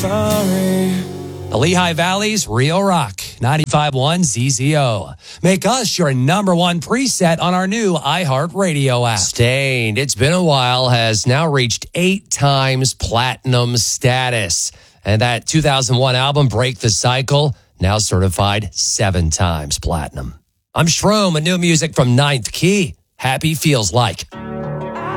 sorry. The Lehigh Valley's Rio Rock, 95.1 ZZO. Make us your number one preset on our new iHeartRadio app. Stained, It's Been a While has now reached 8 times platinum status. And that 2001 album, Break the Cycle, now certified 7 times platinum. I'm Shroom, and new music from Ninth Key. Happy Feels Like.